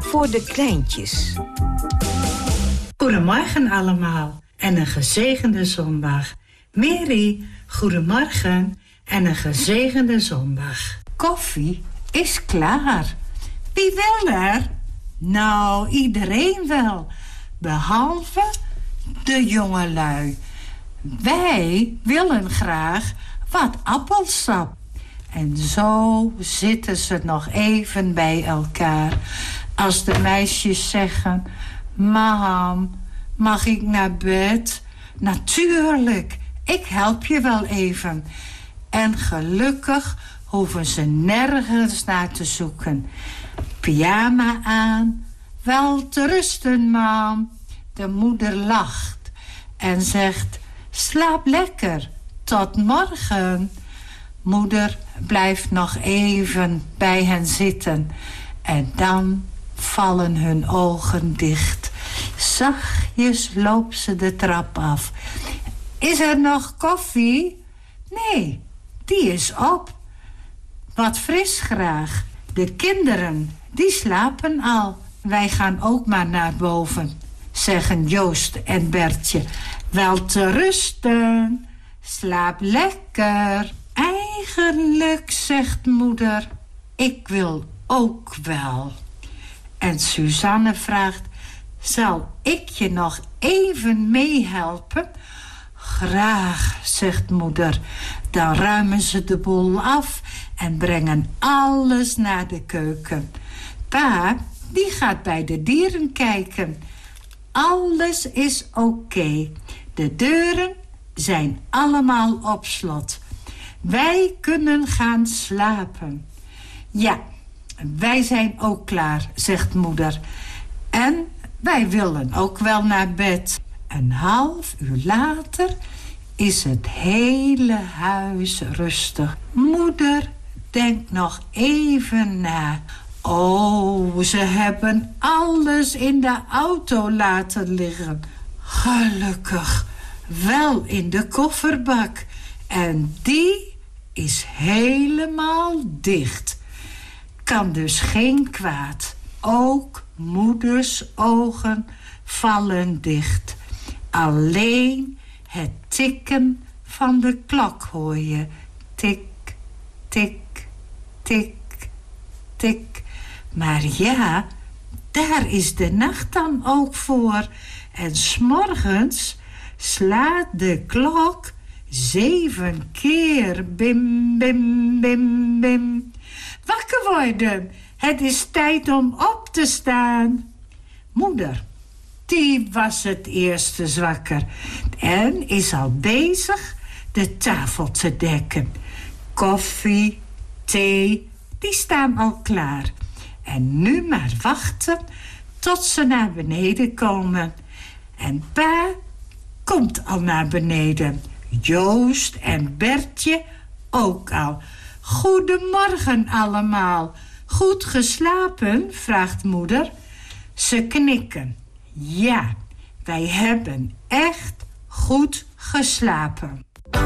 voor de kleintjes. Goedemorgen allemaal en een gezegende zondag. Mary, goedemorgen en een gezegende zondag. Koffie is klaar. Wie wil er? Nou, iedereen wel. Behalve de jongelui. Wij willen graag wat appelsap. En zo zitten ze nog even bij elkaar. Als de meisjes zeggen: Mam, mag ik naar bed? Natuurlijk, ik help je wel even. En gelukkig hoeven ze nergens naar te zoeken. Pyjama aan, wel te rusten, mam. De moeder lacht en zegt: slaap lekker, tot morgen. Moeder blijft nog even bij hen zitten. En dan vallen hun ogen dicht. Zachtjes loopt ze de trap af. Is er nog koffie? Nee, die is op. Wat fris graag. De kinderen, die slapen al. Wij gaan ook maar naar boven, zeggen Joost en Bertje. Wel te rusten. Slaap lekker. Eigenlijk, zegt moeder, ik wil ook wel. En Suzanne vraagt: zal ik je nog even meehelpen? Graag, zegt moeder. Dan ruimen ze de boel af en brengen alles naar de keuken. Pa, die gaat bij de dieren kijken. Alles is oké. De deuren zijn allemaal op slot. Wij kunnen gaan slapen. Ja, wij zijn ook klaar, zegt moeder. En wij willen ook wel naar bed. Een half uur later is het hele huis rustig. Moeder denkt nog even na. Oh, ze hebben alles in de auto laten liggen. Gelukkig, wel in de kofferbak. En die is helemaal dicht. Kan dus geen kwaad. Ook moeders ogen vallen dicht. Alleen het tikken van de klok hoor je. Tik, tik, tik, tik. Maar ja, daar is de nacht dan ook voor. En 's morgens slaat de klok 7 keer. Bim, bim, bim, bim. Wakker worden. Het is tijd om op te staan. Moeder, die was het eerste zwakker en is al bezig de tafel te dekken. Koffie, thee, die staan al klaar. En nu maar wachten tot ze naar beneden komen. En pa komt al naar beneden. Joost en Bertje ook al. Goedemorgen allemaal. Goed geslapen? Vraagt moeder. Ze knikken. Ja, wij hebben echt goed geslapen.